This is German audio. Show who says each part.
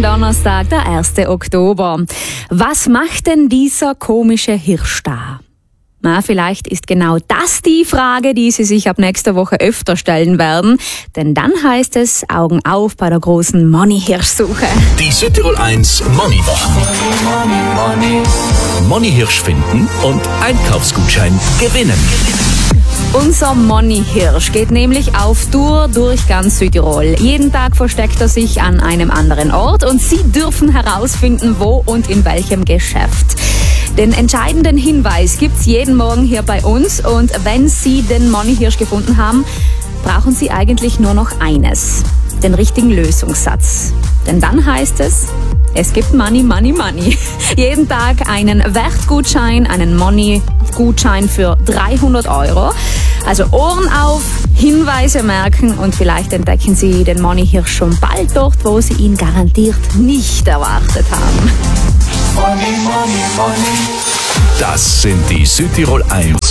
Speaker 1: Donnerstag, der 1. Oktober. Was macht denn dieser komische Hirsch da? Na, vielleicht ist genau das die Frage, die Sie sich ab nächster Woche öfter stellen werden. Denn dann heißt es Augen auf bei der großen Money-Hirsch-Suche.
Speaker 2: Die Südtirol 1 Money-Woche. Money-Hirsch finden und Einkaufsgutschein gewinnen.
Speaker 1: Unser Money-Hirsch geht nämlich auf Tour durch ganz Südtirol. Jeden Tag versteckt er sich an einem anderen Ort und Sie dürfen herausfinden, wo und in welchem Geschäft. Den entscheidenden Hinweis gibt's jeden Morgen hier bei uns und wenn Sie den Money-Hirsch gefunden haben, brauchen Sie eigentlich nur noch eines, den richtigen Lösungssatz. Denn dann heißt es gibt Money, Money, Money. Jeden Tag einen Wertgutschein, einen Money-Gutschein für 300 €. Also Ohren auf, Hinweise merken und vielleicht entdecken Sie den Money-Hirsch schon bald dort, wo Sie ihn garantiert nicht erwartet haben.
Speaker 2: Das sind die Südtirol 1